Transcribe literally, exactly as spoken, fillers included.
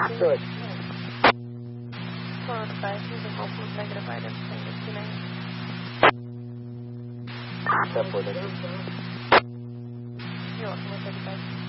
Dois. Quando vai, eu vou vai gravar deve ser aqui, né? Tá por aqui. E ó, como é que ele vai?